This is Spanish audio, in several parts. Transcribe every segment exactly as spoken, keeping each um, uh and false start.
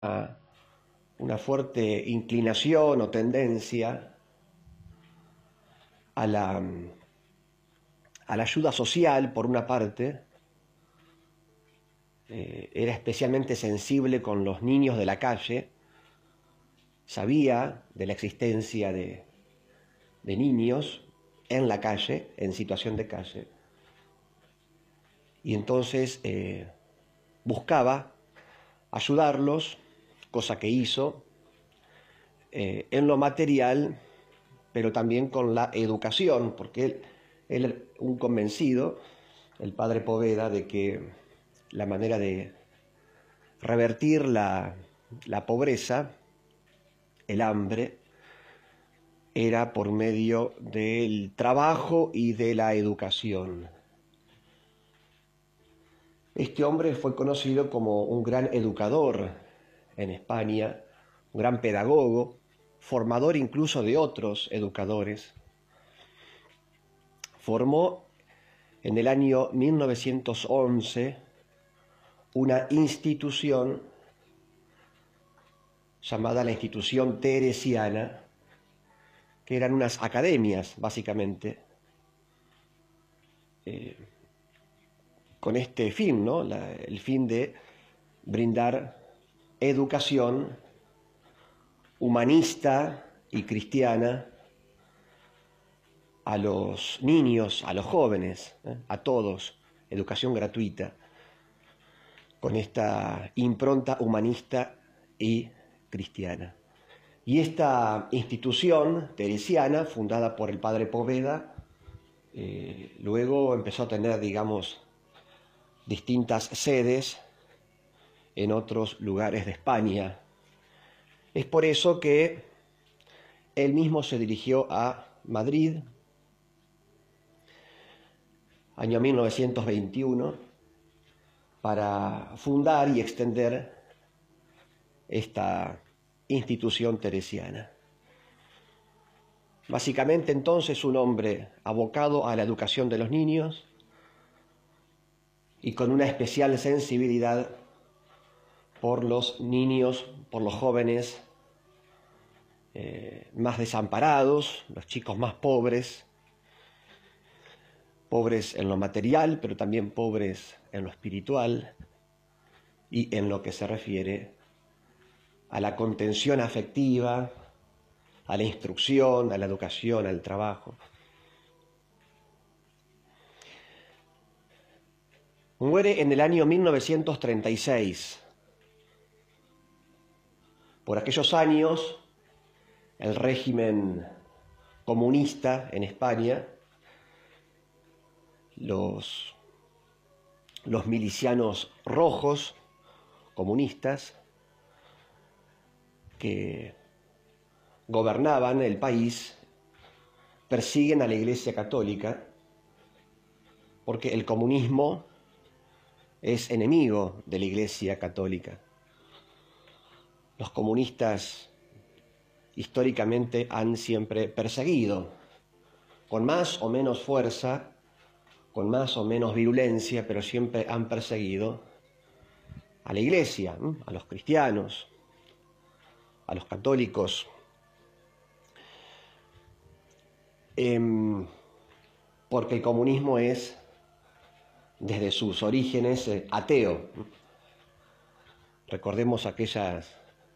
a una fuerte inclinación o tendencia a la, a la ayuda social, por una parte. Eh, era especialmente sensible con los niños de la calle, sabía de la existencia de, de niños en la calle, en situación de calle, y entonces eh, buscaba ayudarlos, cosa que hizo, eh, en lo material, pero también con la educación, porque él, él era un convencido, el padre Poveda, de que la manera de revertir la, la pobreza, el hambre, era por medio del trabajo y de la educación. Este hombre fue conocido como un gran educador en España, un gran pedagogo, formador incluso de otros educadores. Formó en el año mil novecientos once una institución llamada la Institución Teresiana, que eran unas academias, básicamente, eh, con este fin, ¿no? La, el fin de brindar educación humanista y cristiana a los niños, a los jóvenes, ¿eh? a todos, educación gratuita, con esta impronta humanista y cristiana. Y esta institución teresiana, fundada por el padre Poveda, eh, luego empezó a tener, digamos, distintas sedes en otros lugares de España. Es por eso que él mismo se dirigió a Madrid, año mil novecientos veintiuno, para fundar y extender esta institución teresiana. Básicamente, entonces, un hombre abocado a la educación de los niños y con una especial sensibilidad por los niños, por los jóvenes eh, más desamparados, los chicos más pobres, pobres en lo material, pero también pobres en lo espiritual y en lo que se refiere a la contención afectiva, a la instrucción, a la educación, al trabajo. Muere en el año mil novecientos treinta y seis. Por aquellos años, el régimen comunista en España, los, los milicianos rojos comunistas que gobernaban el país, persiguen a la Iglesia Católica porque el comunismo es enemigo de la Iglesia Católica. Los comunistas históricamente han siempre perseguido, con más o menos fuerza, con más o menos virulencia, pero siempre han perseguido a la Iglesia, a los cristianos, a los católicos, eh, porque el comunismo es, desde sus orígenes, eh, ateo. Recordemos aquellas,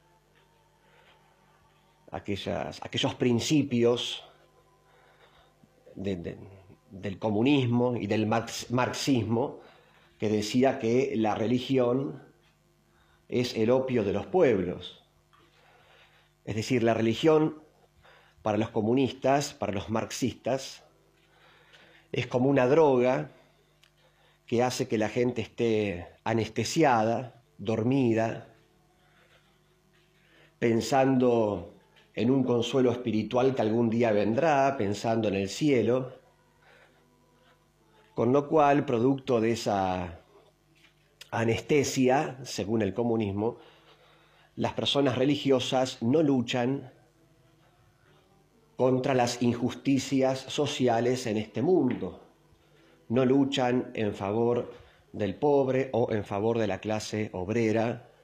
aquellas, aquellos principios de, de, del comunismo y del marx, marxismo, que decía que la religión es el opio de los pueblos. Es decir, la religión para los comunistas, para los marxistas, es como una droga que hace que la gente esté anestesiada, dormida, pensando en un consuelo espiritual que algún día vendrá, pensando en el cielo, con lo cual, producto de esa anestesia, según el comunismo, las personas religiosas no luchan contra las injusticias sociales en este mundo, no luchan en favor del pobre o en favor de la clase obrera,